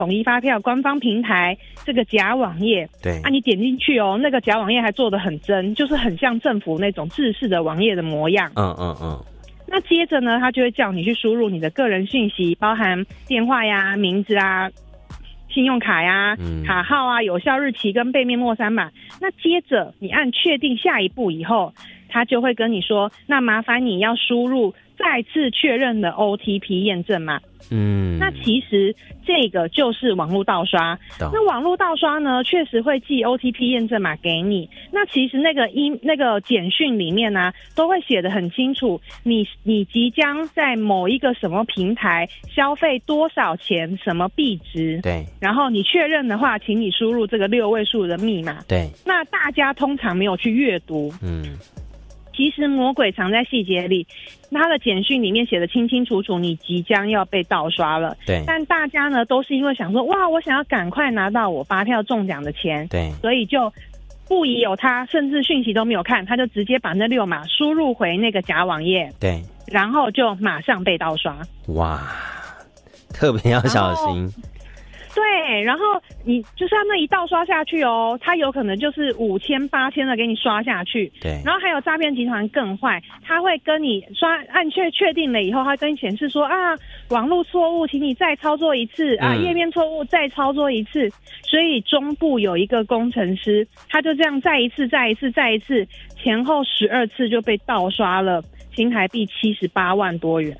统一发票官方平台这个假网页， 对你点进去哦，那个假网页还做得很真，就是很像政府那种制式的网页的模样。那接着呢，他就会叫你去输入你的个人讯息，包含电话呀、名字啊、信用卡呀、卡号啊、有效日期跟背面末三码。那接着你按确定下一步以后，他就会跟你说，那麻烦你要输入再次确认的 OTP 验证码。那其实这个就是网络盗刷。那网络盗刷呢，确实会寄 OTP 验证码给你。那其实那个简讯里面呢，都会写得很清楚，你即将在某一个什么平台消费多少钱，什么币值。 对。 然后你确认的话，请你输入这个6位数的密码。 对。 那大家通常没有去阅读。其实魔鬼藏在细节里，他的简讯里面写的清清楚楚，你即将要被盗刷了。 对。 但大家呢，都是因为想说，哇，我想要赶快拿到我发票中奖的钱。 对。 所以就不疑有他，甚至讯息都没有看，他就直接把那6码输入回那个假网页。 对。 然后就马上被盗刷。 哇，特别要小心。 对，然后你就是要那一盗刷下去哦，他有可能就是5000、8000的给你刷下去。 对， 然后还有诈骗集团更坏，他会跟你按确定了以后，他跟你显示说网络错误，请你再操作一次页面错误再操作一次。所以中部有一个工程师，他就这样再一次，前后12次就被盗刷了新台币78万多元。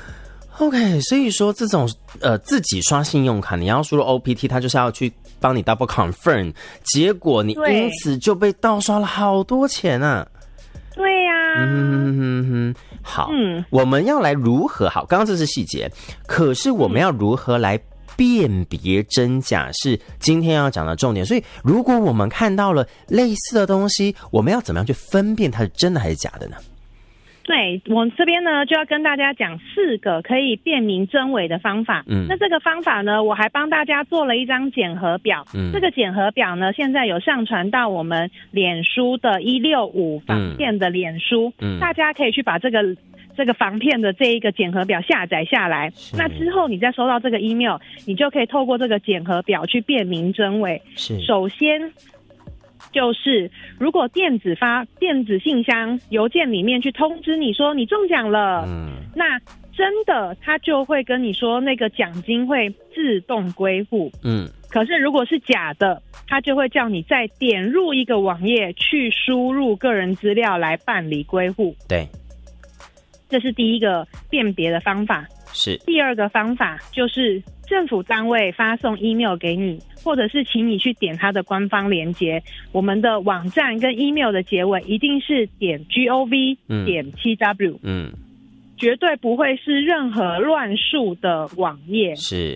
OK， 所以说这种自己刷信用卡，你要输入 OPT， 它就是要去帮你 double confirm， 结果你因此就被盗刷了好多钱啊。 对呀。 好，我们要来如何？好，刚刚这是细节，可是我们要如何来辨别真假是今天要讲的重点。所以如果我们看到了类似的东西，我们要怎么样去分辨它是真的还是假的呢？ 对，我这边呢就要跟大家讲4个可以辨明真伪的方法。那这个方法呢，我还帮大家做了一张检核表。这个检核表呢，现在有上传到我们脸书的165防骗的脸书，大家可以去把这个防骗的这一个检核表下载下来。那之后你再收到这个 email， 你就可以透过这个检核表去辨明真伪。首先就是如果电子信箱邮件里面去通知你说你中奖了，那真的他就会跟你说那个奖金会自动归户。可是如果是假的，他就会叫你再点入一个网页去输入个人资料来办理归户。 对， 这是第一个辨别的方法。第二个方法就是政府单位发送 email 给你，或者是请你去点它的官方连结。我们的网站跟 email 的结尾一定是点 gov 点 tw，绝对不会是任何乱数的网页。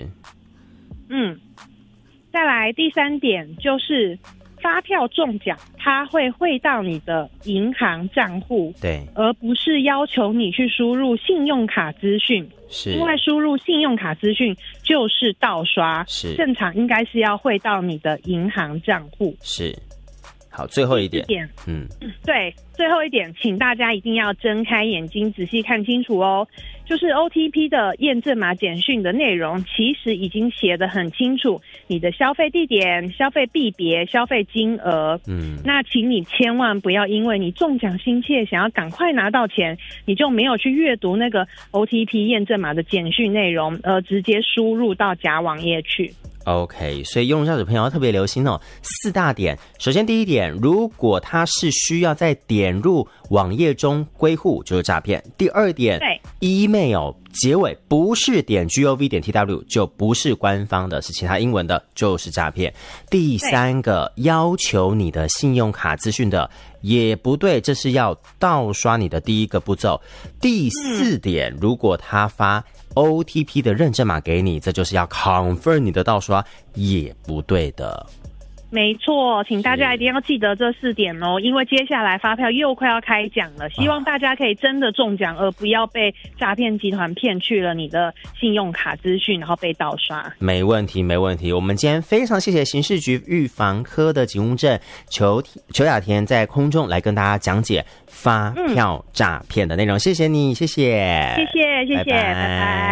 再来第3点就是发票中奖，它会汇到你的银行账户，对，而不是要求你去输入信用卡资讯。因为输入信用卡资讯就是盗刷，正常应该是要汇到你的银行账户。好，最后一点，对，最后一点，请大家一定要睁开眼睛仔细看清楚哦。就是 OTP 的验证码简讯的内容，其实已经写得很清楚，你的消费地点、消费币别、消费金额。那请你千万不要因为你中奖心切，想要赶快拿到钱，你就没有去阅读那个 OTP 验证码的简讯内容，而直接输入到假网页去。OK， 所以用户小朋友要特别留心哦。4大点，首先第一点，如果他是需要再点入网页中归户，就是诈骗。第二点，对 ，email 结尾不是点 gov 点 tw 就不是官方的，是其他英文的，就是诈骗。第3个，要求你的信用卡资讯的也不对，这是要盗刷你的第一个步骤。第4点，如果他发OTP 的认证码给你，这就是要 confirm 你的盗刷，也不对的。没错，请大家一定要记得这4点哦，因为接下来发票又快要开奖了，希望大家可以真的中奖，而不要被诈骗集团骗去了你的信用卡资讯，然后被盗刷。没问题，没问题。我们今天非常谢谢刑事局预防科的警务正裘雅田在空中来跟大家讲解发票诈骗的内容，谢谢你，谢谢，谢谢，谢谢，拜拜。